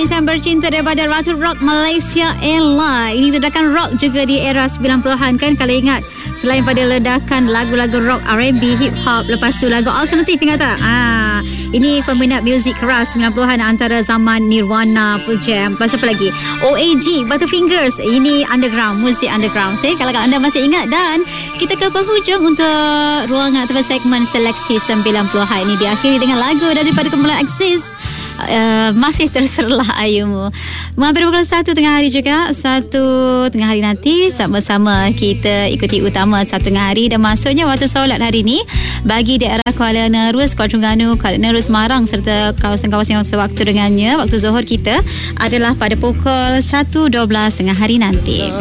Desember Cinta daripada Ratu Rock Malaysia Ella. Ini ledakan rock juga di era 90-an kan. Kalau ingat, selain pada ledakan lagu-lagu rock, R&B, hip hop, lepas tu lagu alternatif, ingat tak? Ini peminat muzik keras 90-an antara zaman Nirvana, Pearl Jam, lepas apa lagi? OAG, Butterfingers. Ini underground, muzik underground. Kalau anda masih ingat. Dan kita ke penghujung untuk ruangan atau segmen seleksi 90-an ini diakhiri dengan lagu daripada kumpulan Axis. Masih terserlah ayumu. Hampir pukul 1 tengah hari juga. 1 tengah hari nanti sama-sama kita ikuti utama 1 tengah hari. Dan maksudnya waktu solat hari ni bagi daerah Kuala Nerus, Kuala Terengganu, Kuala Nerus, Marang serta kawasan-kawasan yang sewaktu dengannya, waktu zuhur kita adalah pada pukul 1.12 tengah hari nanti.